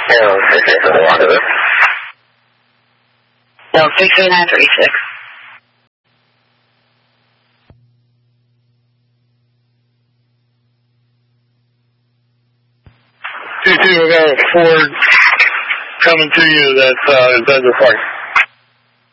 Yeah, 63936. No, 63936. We got a Ford coming to you that's Desert Park.